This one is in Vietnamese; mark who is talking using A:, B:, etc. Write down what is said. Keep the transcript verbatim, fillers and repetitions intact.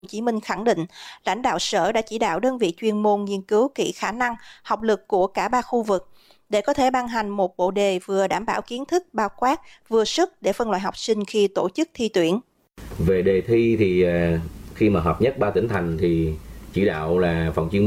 A: Hồ Chí Minh khẳng định, lãnh đạo sở đã chỉ đạo đơn vị chuyên môn nghiên cứu kỹ khả năng, học lực của cả ba khu vực để có thể ban hành một bộ đề vừa đảm bảo kiến thức bao quát, vừa sức để phân loại học sinh khi tổ chức thi tuyển.
B: Về đề thi thì khi mà hợp nhất ba tỉnh thành thì chỉ đạo là phòng chuyên